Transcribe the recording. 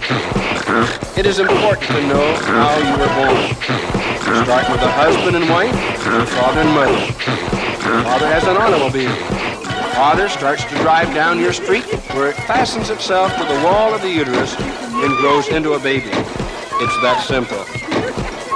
It is important to know how you were born. Start with a husband and wife, father and mother. Father has an automobile. Father starts to drive down your street where it fastens itself to the wall of the uterus and grows into a baby. It's that simple.